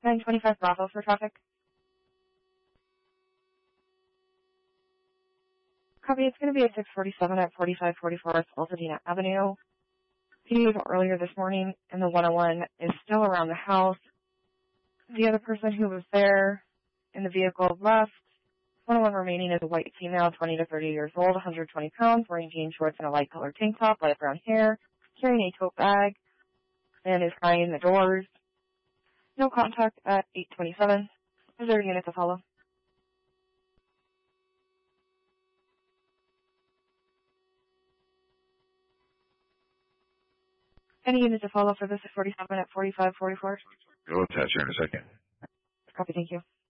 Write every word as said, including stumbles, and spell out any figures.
nine twenty-five Bravo for traffic. Copy, it's going to be at six forty-seven at forty-five forty-four Altadena Avenue. P D earlier this morning, and the one oh one is still around the house. The other person who was there in the vehicle left. one oh one remaining is a white female, twenty to thirty years old, one hundred twenty pounds, wearing jean shorts and a light colored tank top, light brown hair, carrying a tote bag, and is crying the doors. No contact at eight twenty-seven. Is there a unit to follow? Any unit to follow for this at forty-seven at forty-five forty-four? We'll attach here in a second. Copy, thank you.